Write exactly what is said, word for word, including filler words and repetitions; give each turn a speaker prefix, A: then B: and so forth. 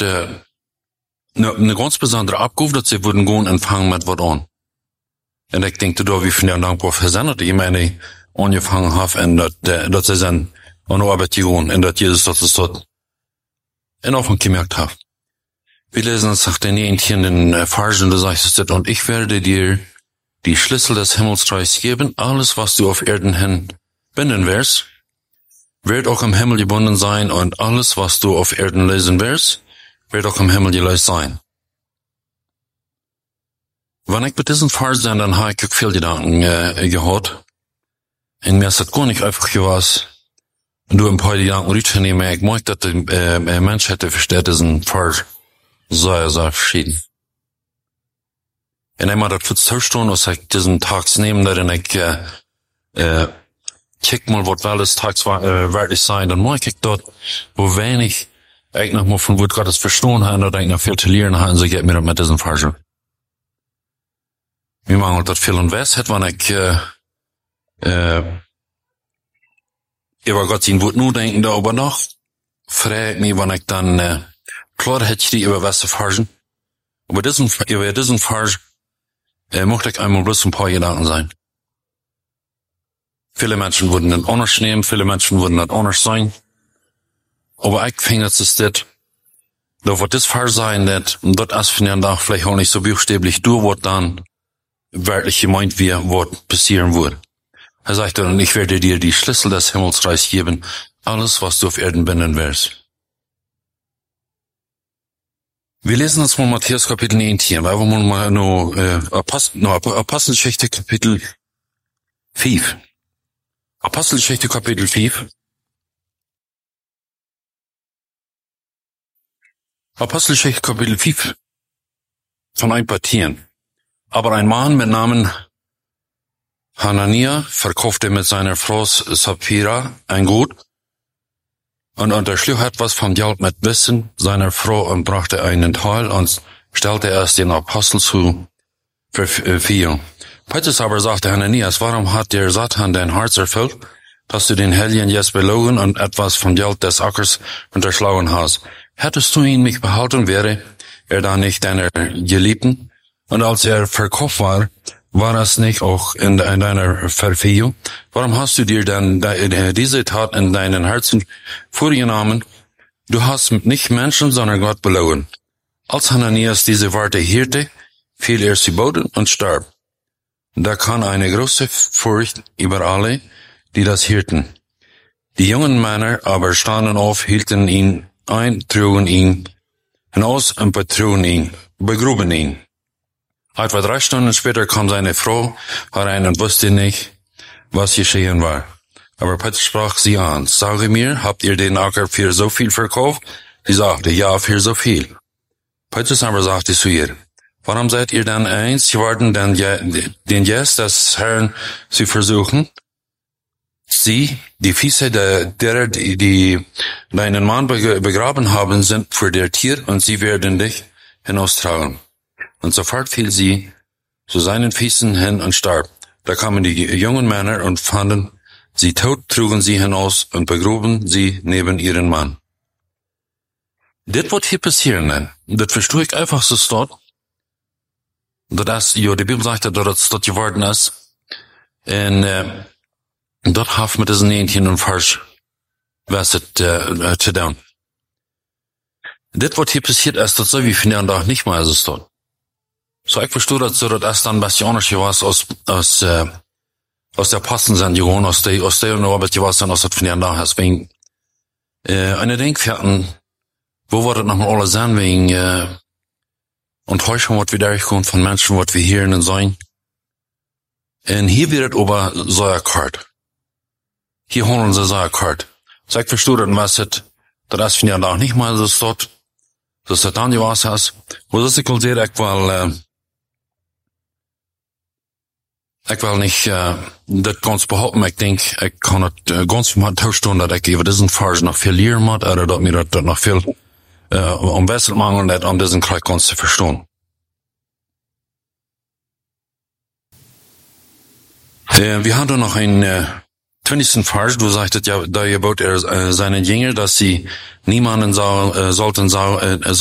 A: äh, eine ne ganz besondere Abgabe, dass sie würden gehen empfangen mit was an. Und ich denke, da wie von der dankbar für sind, dass ich meine angefangen habe, und dass, dass sie sind an der Arbeit gehen, und dass Jesus das ist dort in Ordnung gemerkt hat. Wir lesen uns nach den neunzehnten Versen, da sagt es, und ich werde dir die Schlüssel des Himmelsreichs geben, alles, was du auf Erden hin binden wirst, wird auch im Himmel gebunden sein, und alles, was du auf Erden lesen wirst, wird auch im Himmel gelöst sein. Wenn ich mit diesen Versen, dann habe ich auch viel Gedanken äh, gehabt. Und mir ist das gar nicht einfach gewesen, du ein paar Gedanken rüberzunehmen. Ich möchte, dass die äh, Menschheit versteht diesen Vers sehr, sehr verschieden. Und einmal das für zwei Stunden, was ich diesen Tags nehme, dann ich äh, äh, kick mal, was will das Tags äh, wirklich sein, dann mache ich dort, wo wenig ich noch mal von wo Gottes verstehen habe, oder ich noch viel zu lernen habe, so geht mir das mit diesen Versen. Mir mangelt das viel und Weisheit, wenn ich äh, äh, über Gott sein Wort nur denken, darüber noch, frage ich mich, wenn ich dann äh, klar hätte die über was Versen. Über diesen, über diesen Vers äh, möchte ich einmal bloß ein paar Gedanken sein. Viele Menschen würden das anders nehmen, viele Menschen würden das anders sein. Aber ich finde, es ist das, da wird das Vers sein, dass das ist von der Tag vielleicht auch nicht so buchstäblich durch, was dann wirklich gemeint wird, was passieren wird. Er sagt dann, ich werde dir die Schlüssel des Himmelsreichs geben, alles, was du auf Erden binden wirst. Wir lesen uns mal Matthäus Kapitel neunzehn, weil wir mal noch, äh, Apostel, noch Apostelgeschichte Kapitel fünf. Apostelgeschichte Kapitel fünf. Apostelgeschichte Kapitel fünf. Von ein paar Tieren. Aber ein Mann mit Namen Hanania verkaufte mit seiner Frau Sapphira ein Gut und unterschlug etwas vom Geld mit Wissen seiner Frau und brachte einen Teil und stellte es den Apostel zu Verfügung. Petrus aber sagte Hananias, warum hat der Satan dein Herz erfüllt, dass du den Heiligen jetzt belogen und etwas vom Geld des Ackers unterschlagen hast? Hättest du ihn mich behalten, wäre er da nicht deiner Geliebten? Und als er verkauft war, war es nicht auch in, in deiner Verfügung? Warum hast du dir dann diese Tat in deinen Herzen vorgenommen? Du hast nicht Menschen, sondern Gott belogen. Als Hananias diese Worte hörte, fiel er zu Boden und starb. Da kam eine große Furcht über alle, die das hörten. Die jungen Männer aber standen auf, hielten ihn ein, trugen ihn hinaus und betrugen ihn, begruben ihn. Etwa drei Stunden später kam seine Frau herein und wusste nicht, was geschehen war. Aber Petrus sprach sie an, sage mir, habt ihr den Acker für so viel verkauft? Sie sagte, ja, für so viel. Petrus aber sagte zu ihr, warum seid ihr dann eins geworden, den, den jetzt des Herrn zu versuchen? Sie, die Füße derer, die, die deinen Mann begraben haben, sind für der Tier und sie werden dich hinaustragen. Und sofort fiel sie zu seinen Füßen hin und starb. Da kamen die jungen Männer und fanden sie tot, trugen sie hinaus und begruben sie neben ihren Mann. Das wird hier passieren, ne? Das verstehe ich einfach so dort. Das, ja, die Bibel sagt, dass das dort geworden ist. Und, äh, dort hat mit diesen neunzehn und Vers, was es, äh, zu tun. Das, was hier passiert ist, das so wie von der Tag nicht mehr ist es dort. So, ich verstehe das so, dass es dann ein bisschen anders was aus, aus, äh, aus der Aposteln sind, geworden, aus der, aus der Arbeit was dann aus der von der Tag. Deswegen, äh, eine Denkfährten, wo wir das nochmal alle sehen, wegen, äh, Enttäuschung, was wir durchkommen von Menschen, was wir hören und sehen. Und hier wird es aber so erklärt. Hier holen sie so erklärt. So, ich verstehe das, was es, das ist von der Tag nicht mal so dort. Das ist dann die was hast. Wo das ich will sehen, ich will, äh, ich will nicht, äh, das ganz behaupten. Ich denke, ich kann das äh, ganz mal tauschen, dass ich über diesen Vers noch viel lernen muss, oder dass mir das noch viel, äh, um besser machen, nicht um diesen Kreis ganz zu verstehen. Äh, wir haben da noch einen, äh, zwanzigsten Vers, du sagtest ja, da gebot er äh, seinen Jünger, dass sie niemanden soll, äh, sollten, soll, äh,